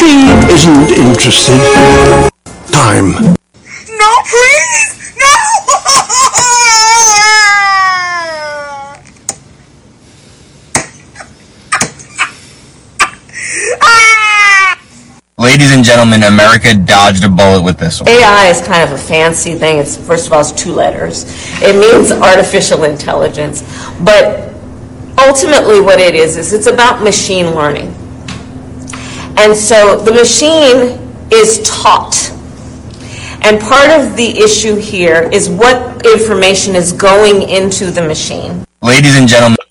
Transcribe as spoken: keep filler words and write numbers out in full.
machine isn't interested. Time. No, please! No! Ladies and gentlemen, America dodged a bullet with this one. A I is kind of a fancy thing. It's, first of all, it's two letters. It means artificial intelligence. But ultimately what it is, is it's about machine learning. And so the machine is taught. And part of the issue here is what information is going into the machine. Ladies and gentlemen,